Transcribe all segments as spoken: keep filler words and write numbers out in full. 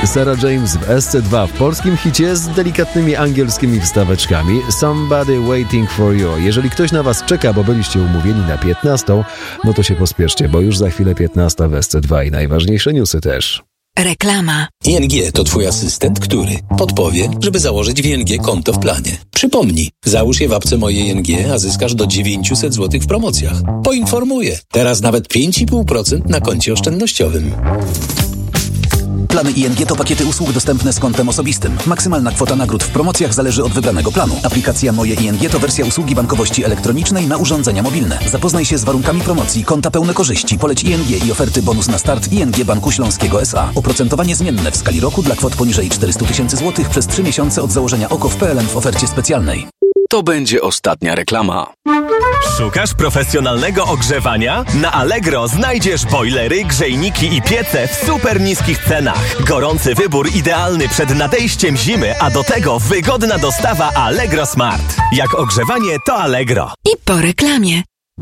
Sarah James w S C dwa w polskim hicie z delikatnymi angielskimi wstaweczkami Somebody Waiting for You. Jeżeli ktoś na was czeka, bo byliście umówieni na piętnastą, no to się pospieszcie, bo już za chwilę piętnasta w S C dwa i najważniejsze newsy też. Reklama. I N G to twój asystent, który podpowie, żeby założyć w I N G konto w planie. Przypomnij, załóż je w apce Moje I N G, a zyskasz do dziewięćset złotych w promocjach. Poinformuję, teraz nawet pięć i pół procent na koncie oszczędnościowym. Plany I N G to pakiety usług dostępne z kontem osobistym. Maksymalna kwota nagród w promocjach zależy od wybranego planu. Aplikacja Moje I N G to wersja usługi bankowości elektronicznej na urządzenia mobilne. Zapoznaj się z warunkami promocji, konta pełne korzyści, poleć I N G i oferty bonus na start I N G Banku Śląskiego S A. Oprocentowanie zmienne w skali roku dla kwot poniżej czterysta tysięcy złotych przez trzy miesiące od założenia O K O w P L N w ofercie specjalnej. To będzie ostatnia reklama. Szukasz profesjonalnego ogrzewania? Na Allegro znajdziesz bojlery, grzejniki i piece w super niskich cenach. Gorący wybór idealny przed nadejściem zimy, a do tego wygodna dostawa Allegro Smart. Jak ogrzewanie, to Allegro. I po reklamie.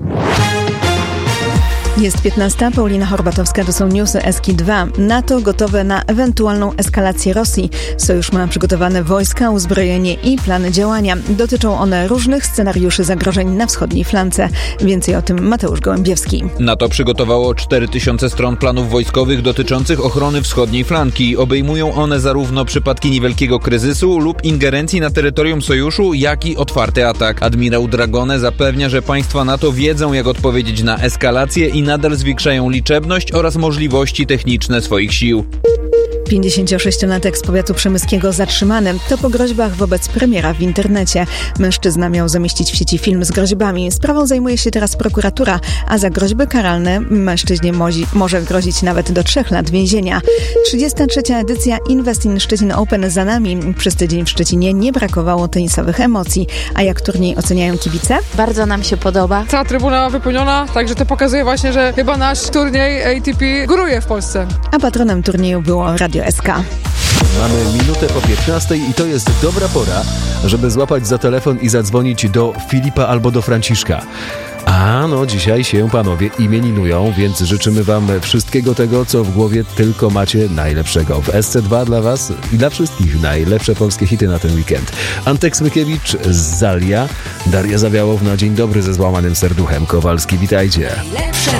Jest piętnasta, Paulina Horbatowska, to są newsy S K dwa. NATO gotowe na ewentualną eskalację Rosji. Sojusz ma przygotowane wojska, uzbrojenie i plany działania. Dotyczą one różnych scenariuszy zagrożeń na wschodniej flance. Więcej o tym Mateusz Gołębiewski. NATO przygotowało cztery tysiące stron planów wojskowych dotyczących ochrony wschodniej flanki. Obejmują one zarówno przypadki niewielkiego kryzysu lub ingerencji na terytorium sojuszu, jak i otwarty atak. Admirał Dragone zapewnia, że państwa NATO wiedzą, jak odpowiedzieć na eskalację i nadal zwiększają liczebność oraz możliwości techniczne swoich sił. pięćdziesięciosześciolatek z powiatu przemyskiego zatrzymany. To po groźbach wobec premiera w internecie. Mężczyzna miał zamieścić w sieci film z groźbami. Sprawą zajmuje się teraz prokuratura, a za groźby karalne mężczyźnie mozi, może grozić nawet do trzech lat więzienia. trzydziesta trzecia edycja Invest in Szczecin Open za nami. Przez tydzień w Szczecinie nie brakowało tenisowych emocji. A jak turniej oceniają kibice? Bardzo nam się podoba. Cała trybuna wypełniona, także to pokazuje właśnie, że chyba nasz turniej A T P góruje w Polsce. A patronem turnieju było Radio S K. Mamy minutę po piętnastej i to jest dobra pora, żeby złapać za telefon i zadzwonić do Filipa albo do Franciszka. A no, dzisiaj się panowie imieninują, więc życzymy wam wszystkiego tego, co w głowie tylko macie najlepszego. W S C dwa dla was i dla wszystkich najlepsze polskie hity na ten weekend. Antek Smykiewicz z Zalia, Daria Zawiałow na Dzień Dobry ze złamanym serduchem. Kowalski, witajcie. Lepsze